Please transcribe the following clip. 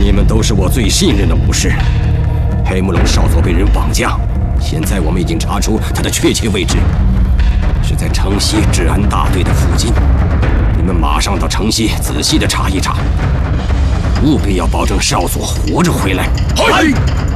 你们都是我最信任的武士。黑木龙少佐被人绑架，现在我们已经查出他的确切位置，是在城西治安大队的附近。你们马上到城西仔细的查一查，务必要保证少佐活着回来。 嗨！